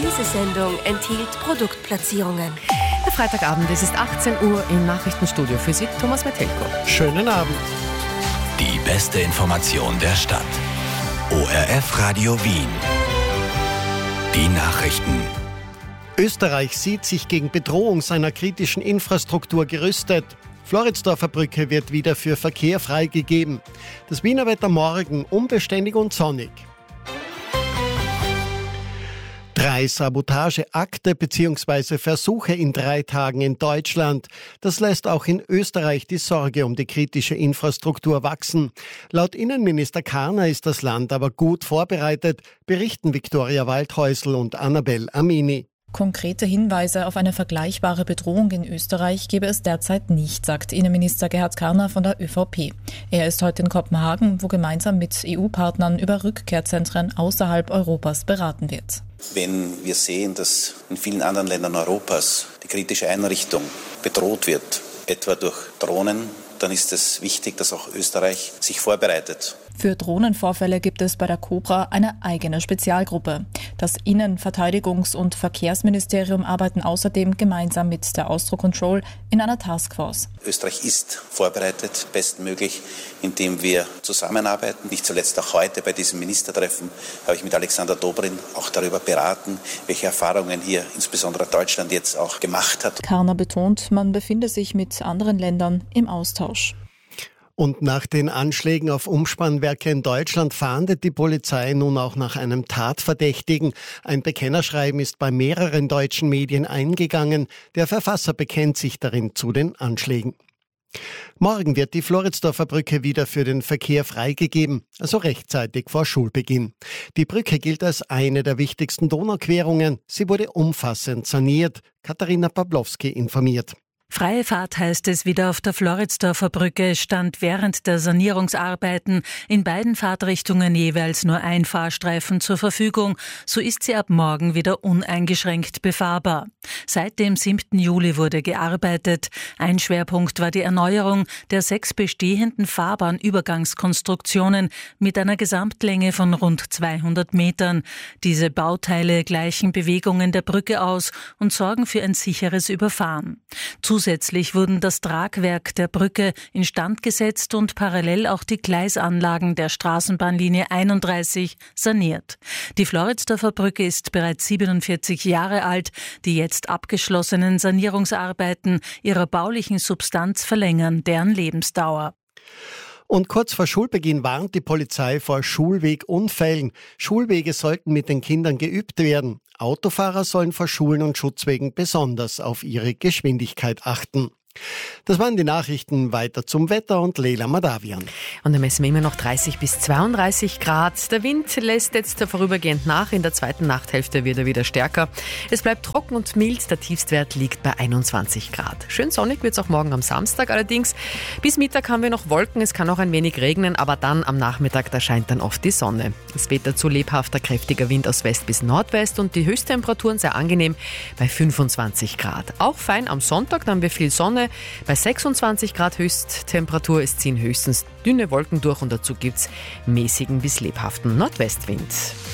Diese Sendung enthielt Produktplatzierungen. Der Freitagabend, es ist 18 Uhr im Nachrichtenstudio. Für Sie Thomas Metelko. Schönen Abend. Die beste Information der Stadt. ORF Radio Wien. Die Nachrichten. Österreich sieht sich gegen Bedrohung seiner kritischen Infrastruktur gerüstet. Floridsdorfer Brücke wird wieder für Verkehr freigegeben. Das Wiener Wetter morgen unbeständig und sonnig. 3 Sabotageakte bzw. Versuche in 3 Tagen in Deutschland. Das lässt auch in Österreich die Sorge um die kritische Infrastruktur wachsen. Laut Innenminister Karner ist das Land aber gut vorbereitet, berichten Viktoria Waldhäusl und Annabel Amini. Konkrete Hinweise auf eine vergleichbare Bedrohung in Österreich gebe es derzeit nicht, sagt Innenminister Gerhard Karner von der ÖVP. Er ist heute in Kopenhagen, wo gemeinsam mit EU-Partnern über Rückkehrzentren außerhalb Europas beraten wird. Wenn wir sehen, dass in vielen anderen Ländern Europas die kritische Einrichtung bedroht wird, etwa durch Drohnen, dann ist es wichtig, dass auch Österreich sich vorbereitet. Für Drohnenvorfälle gibt es bei der Cobra eine eigene Spezialgruppe. Das Innen-, Verteidigungs- und Verkehrsministerium arbeiten außerdem gemeinsam mit der Austro Control in einer Taskforce. Österreich ist vorbereitet, bestmöglich, indem wir zusammenarbeiten. Nicht zuletzt auch heute bei diesem Ministertreffen habe ich mit Alexander Dobrin auch darüber beraten, welche Erfahrungen hier insbesondere Deutschland jetzt auch gemacht hat. Karner betont, man befinde sich mit anderen Ländern im Austausch. Und nach den Anschlägen auf Umspannwerke in Deutschland fahndet die Polizei nun auch nach einem Tatverdächtigen. Ein Bekennerschreiben ist bei mehreren deutschen Medien eingegangen. Der Verfasser bekennt sich darin zu den Anschlägen. Morgen wird die Floridsdorfer Brücke wieder für den Verkehr freigegeben, also rechtzeitig vor Schulbeginn. Die Brücke gilt als eine der wichtigsten Donauquerungen. Sie wurde umfassend saniert. Katharina Pawlowski informiert. Freie Fahrt heißt es wieder auf der Floridsdorfer Brücke, stand während der Sanierungsarbeiten in beiden Fahrtrichtungen jeweils nur ein Fahrstreifen zur Verfügung. So ist sie ab morgen wieder uneingeschränkt befahrbar. Seit dem 7. Juli wurde gearbeitet. Ein Schwerpunkt war die Erneuerung der 6 bestehenden Fahrbahnübergangskonstruktionen mit einer Gesamtlänge von rund 200 Metern. Diese Bauteile gleichen Bewegungen der Brücke aus und sorgen für ein sicheres Überfahren. Zusätzlich wurden das Tragwerk der Brücke instand gesetzt und parallel auch die Gleisanlagen der Straßenbahnlinie 31 saniert. Die Floridsdorfer Brücke ist bereits 47 Jahre alt. Die jetzt abgeschlossenen Sanierungsarbeiten ihrer baulichen Substanz verlängern deren Lebensdauer. Und kurz vor Schulbeginn warnt die Polizei vor Schulwegunfällen. Schulwege sollten mit den Kindern geübt werden. Autofahrer sollen vor Schulen und Schutzwegen besonders auf ihre Geschwindigkeit achten. Das waren die Nachrichten. Weiter zum Wetter und Leila Madavian. Und da messen wir immer noch 30 bis 32 Grad. Der Wind lässt jetzt vorübergehend nach. In der zweiten Nachthälfte wird er wieder stärker. Es bleibt trocken und mild. Der Tiefstwert liegt bei 21 Grad. Schön sonnig wird es auch morgen am Samstag allerdings. Bis Mittag haben wir noch Wolken. Es kann auch ein wenig regnen, aber dann am Nachmittag, da scheint dann oft die Sonne. Es weht dazu lebhafter, kräftiger Wind aus West bis Nordwest und die Höchsttemperaturen sehr angenehm bei 25 Grad. Auch fein am Sonntag, dann haben wir viel Sonne. Bei 26 Grad Höchsttemperatur, es ziehen höchstens dünne Wolken durch und dazu gibt es mäßigen bis lebhaften Nordwestwind.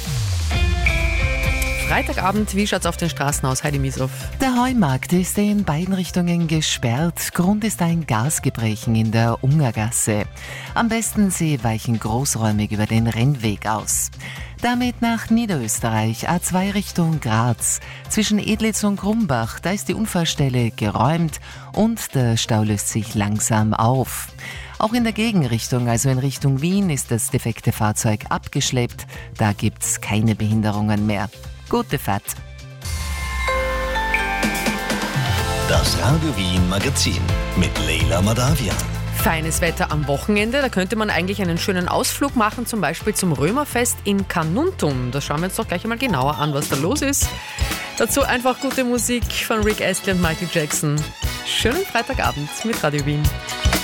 Freitagabend, wie schaut's auf den Straßen aus? Heidi Mieshoff. Der Heumarkt ist in beiden Richtungen gesperrt. Grund ist ein Gasgebrechen in der Ungergasse. Am besten Sie weichen großräumig über den Rennweg aus. Damit nach Niederösterreich, A2 Richtung Graz. Zwischen Edlitz und Grumbach, da ist die Unfallstelle geräumt und der Stau löst sich langsam auf. Auch in der Gegenrichtung, also in Richtung Wien, ist das defekte Fahrzeug abgeschleppt. Da gibt's keine Behinderungen mehr. Gute Fahrt. Das Radio Wien Magazin mit Leila Madavian. Feines Wetter am Wochenende, da könnte man eigentlich einen schönen Ausflug machen, zum Beispiel zum Römerfest in Carnuntum. Da schauen wir uns doch gleich einmal genauer an, was da los ist. Dazu einfach gute Musik von Rick Astley und Michael Jackson. Schönen Freitagabend mit Radio Wien.